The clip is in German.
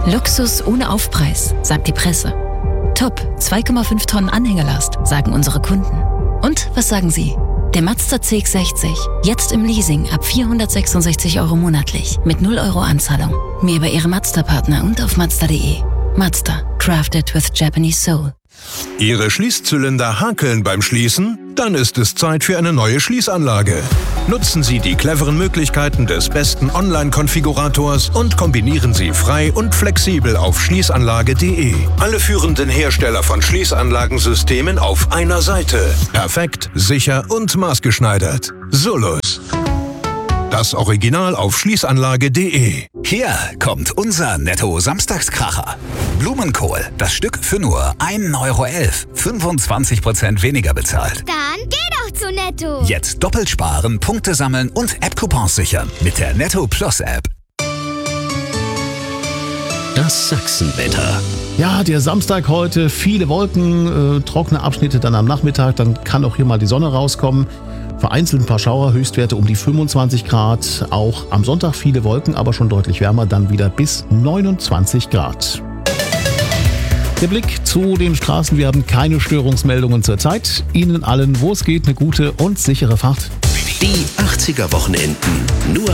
Luxus ohne Aufpreis, sagt die Presse. Top, 2,5 Tonnen Anhängerlast, sagen unsere Kunden. Und was sagen Sie? Der Mazda CX-60, jetzt im Leasing ab 466 € monatlich, mit 0 € Anzahlung. Mehr bei Ihrem Mazda-Partner und auf Mazda.de. Mazda, crafted with Japanese soul. Ihre Schließzylinder hakeln beim Schließen? Dann ist es Zeit für eine neue Schließanlage. Nutzen Sie die cleveren Möglichkeiten des besten Online-Konfigurators und kombinieren Sie frei und flexibel auf Schließanlage.de. Alle führenden Hersteller von Schließanlagensystemen auf einer Seite. Perfekt, sicher und maßgeschneidert. Solus. Das Original auf Schließanlage.de. Hier kommt unser Netto-Samstagskracher. Blumenkohl, das Stück für nur 1,11 €, 25% weniger bezahlt. Dann geh doch zu Netto. Jetzt doppelt sparen, Punkte sammeln und App-Coupons sichern mit der Netto Plus App. Das Sachsenwetter. Ja, der Samstag heute, viele Wolken, trockene Abschnitte dann am Nachmittag, dann kann auch hier mal die Sonne rauskommen. Vereinzelt ein paar Schauer, Höchstwerte um die 25 Grad. Auch am Sonntag viele Wolken, aber schon deutlich wärmer, dann wieder bis 29 Grad. Der Blick zu den Straßen, wir haben keine Störungsmeldungen zurzeit. Ihnen allen, wo es geht, eine gute und sichere Fahrt. Die 80er Wochenenden. Nur